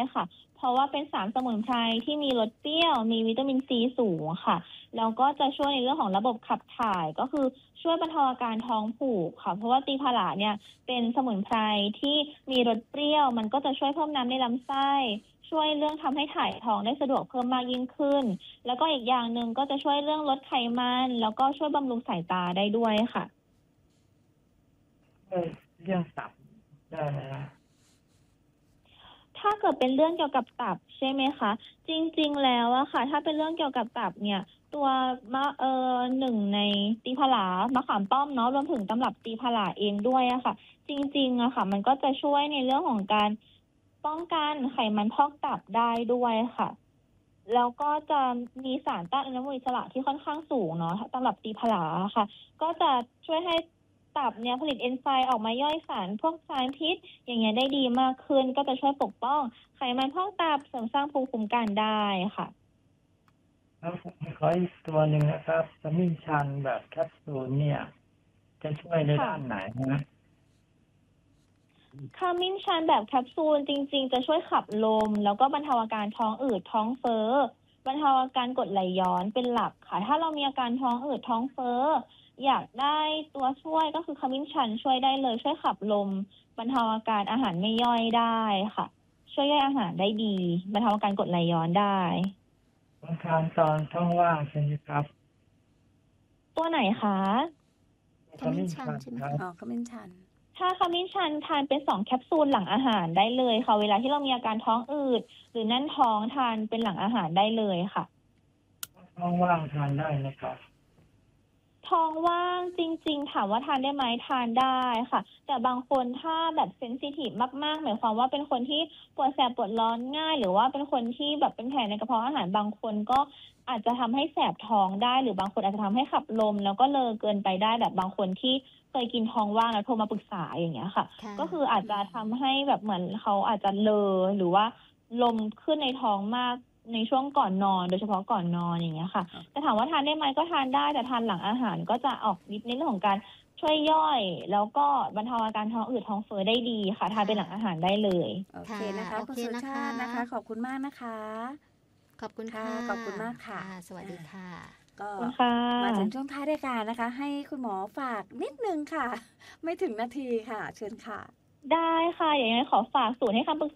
ค่ะเพราะว่าเป็นสารสมุนไพรที่มีรสเปรี้ยวมีวิตามินซีสูงค่ะแล้วก็จะช่วยในเรื่องของระบบขับถ่ายก็คือช่วยบรรเทาอาการท้องผูกค่ะเพราะว่าตีผลาเนี่ยเป็นสมุนไพรที่มีรสเปรี้ยวมันก็จะช่วยเพิ่มน้ำในลำไส้ช่วยเรื่องทำให้ถ่ายท้องได้สะดวกเพิ่มมากยิ่งขึ้นแล้วก็อีกอย่างหนึ่งก็จะช่วยเรื่องลดไขมันแล้วก็ช่วยบำรุงสายตาได้ด้วยค่ะเรื่องตับได้ไหมนะถ้าเกิดเป็นเรื่องเกี่ยวกับตับใช่ไหมคะจริงๆแล้วอะค่ะถ้าเป็นเรื่องเกี่ยวกับตับเนี่ยตัวหนึ่งในตีผลามะขามป้อมเนาะรวมถึงตำรับตีผลาเองด้วยอะค่ะจริงๆอะค่ะมันก็จะช่วยในเรื่องของการป้องกันไขมันพอกตับได้ด้วยค่ะแล้วก็จะมีสารต้านอนุมูลอิสระที่ค่อนข้างสูงเนาะตำรับตีผลาค่ะ ก็จะช่วยให้ตับเนี่ยผลิตเอนไซม์ออกมาย่อยสารพวกสารพิษอย่างเงี้ยได้ดีมากขึ้นก็จะช่วยปกป้องไขมันพอกตับเสริมสร้างภูมิคุ้มกันได้ค่ะแล้วขออีกตัวหนึ่งนะครับสมิงชันแบบแคปซูลเนี่ยจะช่วยในค่ะด้านไหนนะขมิ้นชันแบบแคปซูลจริงๆจะช่วยขับลมแล้วก็บรรเทาอาการท้องอืดท้องเฟ้อบรรเทาอาการกรดไหลย้อนเป็นหลักค่ะถ้าเรามีอาการท้องอืดท้องเฟ้ออยากได้ตัวช่วยก็คือขมิ้นชันช่วยได้เลยช่วยขับลมบรรเทาอาการอาหารไม่ย่อยได้ค่ะช่วยย่อยอาหารได้ดีบรรเทาอาการกรดไหลย้อนได้ผมทานตอนท้องว่างใช่ไหมครับตัวไหนคะขมิ้นชันใช่ไหมครับอ๋อขมิ้นชันถ้าขมิ้นชันทานเป็น2 แคปซูลหลังอาหารได้เลยค่ะเวลาที่เรามีอาการท้องอืดหรือแน่นท้องทานเป็นหลังอาหารได้เลยค่ะท้องว่างทานได้นะครับท้องว่างจริงๆถามว่าทานได้ไหมทานได้ค่ะแต่บางคนถ้าแบบเซนซิทีฟมากๆหมายความว่าเป็นคนที่ปวดแสบปวดร้อนง่ายหรือว่าเป็นคนที่แบบเป็นแผลในกระเพาะอาหารบางคนก็อาจจะทำให้แสบท้องได้หรือบางคนอาจจะทำให้ขับลมแล้วก็เลอเกินไปได้แบบบางคนที่เคยกินท้องว่างแล้วโทรมาปรึกษาอย่างเงี้ยค่ะค่ะก็คืออาจจะทำให้แบบเหมือนเขาอาจจะเลอหรือว่าลมขึ้นในท้องมากในช่วงก่อนนอนโดยเฉพาะก่อนนอนอย่างเงี้ยค่ะ แต่ถามว่าทานได้ไหมก็ทานได้แต่ทานหลังอาหารก็จะออกฤทธิ์ในเรื่องของการช่วยย่อยแล้วก็บรรเทาอาการท้องอืดท้องเฟ้อได้ดีค่ะทานเป็นหลังอาหารได้เลยโอเคนะคะคุณสุชาตินะคะ ขอบคุณมากนะคะขอบคุณค่ะค่ะขอบคุณมากค่ะสวัสดีค่ะก็ขอบคุณค่ะมาถึงช่วงท้ายรายการนะคะ ให้คุณหมอฝากนิดนึงค่ะ ไม่ถึงนาทีค่ะ เชิญค่ะได้ค่ะอย่างไรขอฝากศูนย์ให้คำปรึกษา